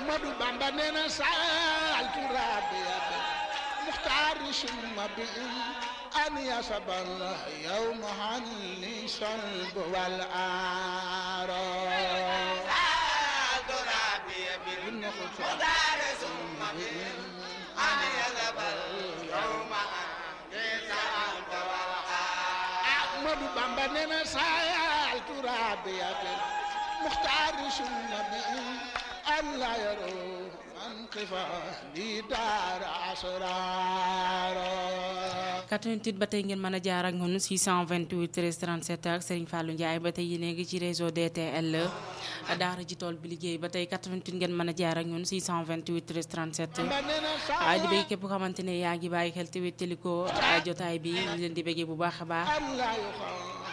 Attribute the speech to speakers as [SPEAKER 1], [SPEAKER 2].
[SPEAKER 1] Ahmadu Bamba nee na saaltu rabbiya muxtaar summa bi an yasabal yawma hanni salb wal aaro saaltu rabbiya muxtaar summa bi an yasabal yawma hanni salb wal aaro Ahmadu Bamba nee na saaltu rabbiya muxtaar summa bi Allah yaro man xifa li daar asrar
[SPEAKER 2] 88 ba tey ngeen mën a jaar ak ñun 628 13 37 ak Serigne Fallou Ndiaye ba tey yéen a ngi ci réseau DTL daara ji tool bi liggéey ba tey 88 ngeen mën a jaar ak ñun 628 13 37 di bëgg képp xamante ne yaa ngi bàyyi xel te wéttalikoo jotaay bi ñu leen di bëggee bu baax a baax